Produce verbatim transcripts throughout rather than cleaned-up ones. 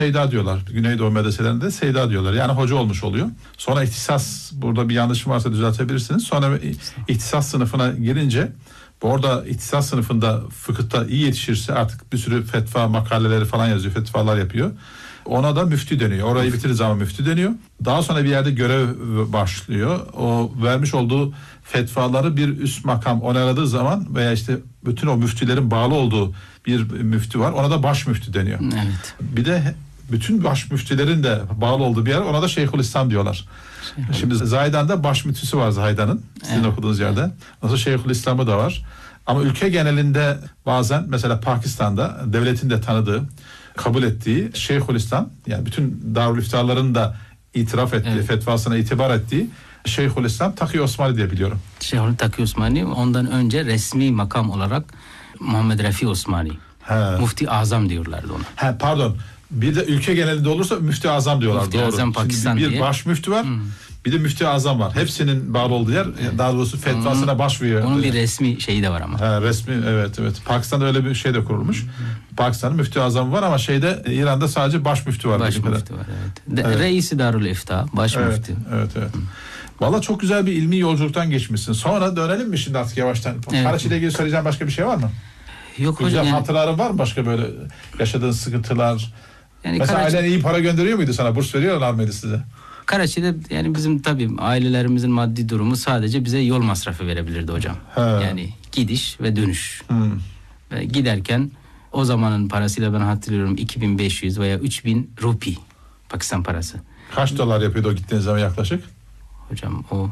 Seyda diyorlar. Güneydoğu medreselerinde Seyda diyorlar. Yani hoca olmuş oluyor. Sonra ihtisas, burada bir yanlışım varsa düzeltebilirsiniz. Sonra ihtisas sınıfına girince, orada ihtisas sınıfında fıkıhta iyi yetişirse artık bir sürü fetva makaleleri falan yazıyor. Fetvalar yapıyor. Ona da müftü deniyor. Orayı bitirir zaman müftü deniyor. Daha sonra bir yerde görev başlıyor. O vermiş olduğu fetvaları bir üst makam onayladığı zaman veya işte bütün o müftülerin bağlı olduğu bir müftü var. Ona da baş müftü deniyor. Evet. Bir de bütün baş müftülerin de bağlı olduğu bir yer, ona da Şeyhülislam diyorlar. Şeyhül. Şimdi Zaydan'da baş müftüsü var Zaydan'ın. Sizin evet. okuduğunuz yerde. Nasıl Şeyhülislam'ı da var. Ama ülke genelinde bazen mesela Pakistan'da devletin de tanıdığı, kabul ettiği Şeyhülislam, yani bütün Darüliftarların da itiraf ettiği, evet. fetvasına itibar ettiği Şeyhülislam Taki Osmani diye biliyorum. Şeyhülislam Taki Osmani, ondan önce resmi makam olarak Muhammed Refi Osmani. He. Mufti Azam diyorlardı ona. He, pardon. Bir de ülke genelinde olursa Müftü Azam diyorlar. Müftü doğru. Azam Pakistan bir diye. baş müftü var. Hmm. Bir de Müftü Azam var. Hepsinin bağlı olduğu yer. Evet. Daha doğrusu fetvasına başvuruyor. Onun bir resmi şeyi de var ama. He, resmi, evet evet. Pakistan'da öyle bir şey de kurulmuş. Hmm. Pakistan'ın Müftü Azam var ama şeyde, İran'da sadece baş müftü var. Baş müftü var, evet. De, evet. Reis-i Darül İfta, baş evet, müftü. Evet evet. Hmm. Valla çok güzel bir ilmi yolculuktan geçmişsin. Sonra dönelim mi şimdi artık yavaştan? Evet. Karaçi ile ilgili söyleyeceğim başka bir şey var mı? Yok güzel hocam. Güzel hatıraların var mı başka böyle yaşadığın sıkıntılar? Yani mesela Karaçi... ailen iyi para gönderiyor muydu sana? Burs veriyorlar mıydı size? Karaçi'de yani bizim tabii ailelerimizin maddi durumu sadece bize yol masrafı verebilirdi hocam. He. Yani gidiş ve dönüş. Hmm. Ve giderken o zamanın parasıyla ben hatırlıyorum iki bin beş yüz veya üç bin rupi Pakistan parası. Kaç dolar yapıyordu o gittiğiniz zaman yaklaşık? Hocam o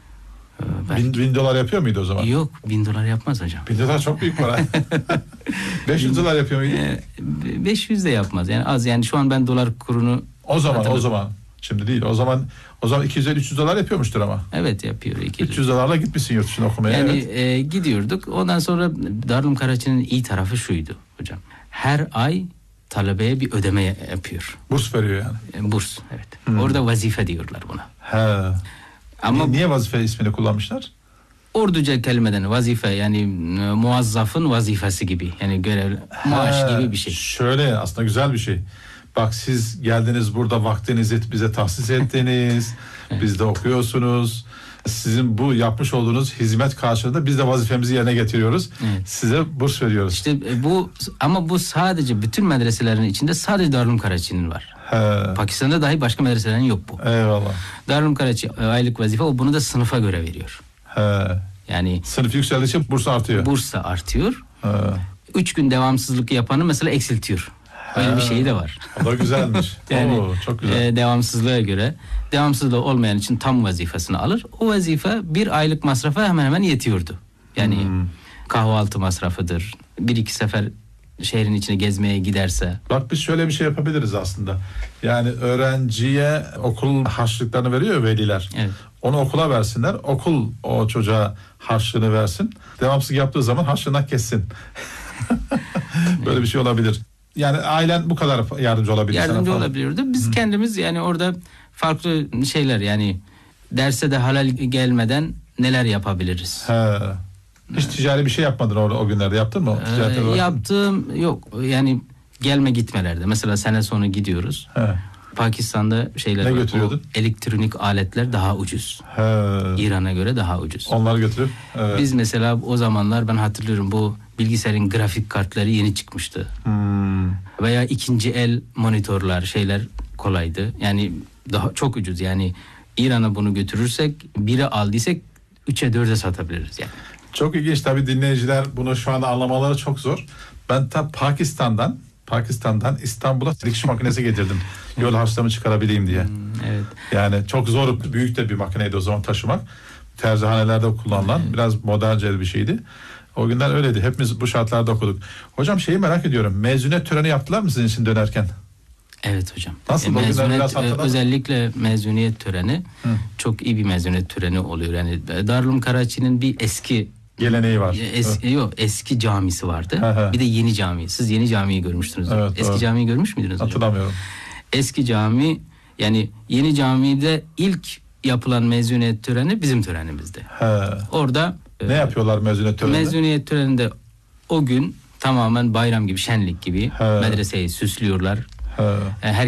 e, bin, bin dolar yapıyor muydu o zaman? Yok, bin dolar yapmaz hocam. Bin dolar çok büyük para. beş yüz dolar yapıyor muydu? beş yüz de yapmaz. Yani az, yani şu an ben dolar kurunu o zaman o zaman şimdi değil. O zaman o zaman iki yüz elli üç yüz dolar yapıyormuştur ama. Evet, yapıyor. üç yüz dolarla gitmişsin yurt dışına okumaya. Yani evet. e, gidiyorduk. Ondan sonra Darülüm Karaçi'nin iyi tarafı şuydu hocam. Her ay talebeye bir ödeme yapıyor. Burs veriyor yani. E, burs, evet. Hmm. Orada vazife diyorlar buna. He. Ama niye, niye vazife ismini kullanmışlar? Orduca kelimeden vazife, yani muazzafın vazifesi gibi. Yani görev, maaş gibi bir şey. Şöyle, aslında güzel bir şey. Bak, siz geldiniz burada, vaktinizi bize tahsis ettiniz. Evet. Biz de okuyorsunuz. Sizin bu yapmış olduğunuz hizmet karşılığında biz de vazifemizi yerine getiriyoruz. Evet. Size burs veriyoruz. İşte bu, ama bu sadece bütün medreselerin içinde sadece Darülüm Karaçi'nin var. He. Pakistan'da dahi başka medreselerin yok bu. Eyvallah. Darülüm Karaçi aylık vazife, o bunu da sınıfa göre veriyor. He. Yani sınıf yükseldikçe burs artıyor. Burs da artıyor. He. Üç gün devamsızlık yapanı mesela eksiltiyor. Öyle bir şey de var. O da güzelmiş. Yani Oo, çok güzel. E, devamsızlığa göre, devamsızlığı olmayan için tam vazifesini alır. O vazife bir aylık masrafa hemen hemen yetiyordu. Yani hmm. kahvaltı masrafıdır. Bir iki sefer şehrin içine gezmeye giderse. Bak, biz şöyle bir şey yapabiliriz aslında. Yani öğrenciye okul harçlıklarını veriyor ya veliler. Evet. Onu okula versinler. Okul o çocuğa harçlığını versin. Devamsızlık yaptığı zaman harçlığından kessin. Böyle evet. bir şey olabilir. Yani ailen bu kadar yardımcı olabilir. Yardımcı olabiliyordu. Biz Hı. kendimiz yani orada farklı şeyler, yani derse de halal gelmeden neler yapabiliriz? He. Hiç ticari bir şey yapmadın orada o günlerde, yaptın mı? Ee, yaptığım yok. Yani gelme gitmelerde. Mesela sene sonu gidiyoruz. He. Pakistan'da şeyler ne var. götürüyordun? Elektronik aletler daha ucuz. He. İran'a göre daha ucuz. Onları götürüp. Evet. Biz mesela o zamanlar ben hatırlıyorum, bu bilgisayarın grafik kartları yeni çıkmıştı. Hmm. Veya ikinci el monitörler, şeyler kolaydı. Yani daha çok ucuz. Yani İran'a bunu götürürsek, biri aldıysak üçe dörde satabiliriz yani. Çok ilginç, tabii dinleyiciler bunu şu anda anlamaları çok zor. Ben ta Pakistan'dan Pakistan'dan İstanbul'a dikiş makinesi getirdim. Yol harçlığımı çıkarabileyim diye. Hmm, evet. Yani çok zor, büyük de bir makineydi o zaman taşımak. Terzihanelerde kullanılan, evet. biraz modernce bir şeydi. O günler öyleydi. Hepimiz bu şartlarda okuduk. Hocam, şeyi merak ediyorum. Mezuniyet töreni yaptılar mı sizin için dönerken? Evet hocam. Nasıl? E, mezuniyet, özellikle mezuniyet töreni Hı. çok iyi bir mezuniyet töreni oluyor. Yani Darülüm Karaçi'nin bir eski geleneği var. Eski, evet. yok, eski camisi vardı. He he. Bir de yeni cami. Siz yeni camiyi görmüştünüz. Evet, eski evet. camiyi görmüş müydünüz hocam? Hatırlamıyorum. Eski cami, yani yeni camide ilk yapılan mezuniyet töreni bizim törenimizdi. He. Orada ne e, yapıyorlar mezuniyet töreninde? Mezuniyet töreninde o gün tamamen bayram gibi, şenlik gibi He. medreseyi süslüyorlar. He. Her